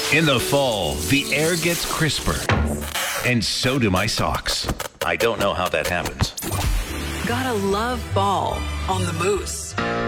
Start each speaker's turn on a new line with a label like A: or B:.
A: In the fall, the air gets crisper, and so do my socks. I don't know how that happens.
B: Gotta love fall on the Moose.